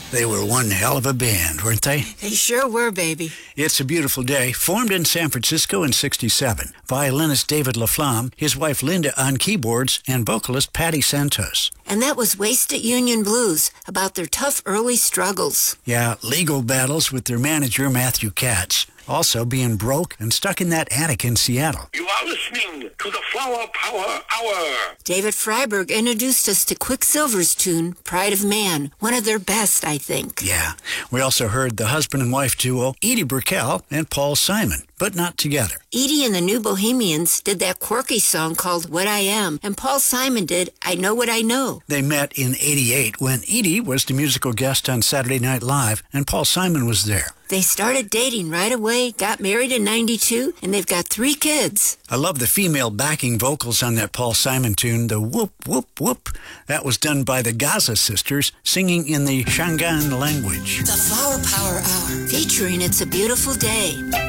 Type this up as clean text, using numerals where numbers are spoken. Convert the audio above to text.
They were one hell of a band, weren't they? They sure were, baby. It's a Beautiful Day, formed in San Francisco in '67. Violinist David LaFlamme, his wife Linda on keyboards, and vocalist Patti Santos. And that was Wasted Union Blues, about their tough early struggles. Yeah, legal battles with their manager Matthew Katz. Also being broke and stuck in that attic in Seattle. You are listening to the Flower Power Hour. David Freiberg introduced us to Quicksilver's tune, Pride of Man, one of their best, I think. Yeah. We also heard the husband and wife duo, Edie Brickell and Paul Simon, but not together. Edie and the New Bohemians did that quirky song called What I Am, and Paul Simon did I Know What I Know. They met in '88 when Edie was the musical guest on Saturday Night Live, and Paul Simon was there. They started dating right away, got married in '92, and they've got 3 kids. I love the female backing vocals on that Paul Simon tune, the whoop, whoop, whoop. That was done by the Gaza Sisters, singing in the Shangaan language. The Flower Power Hour, featuring It's a Beautiful Day.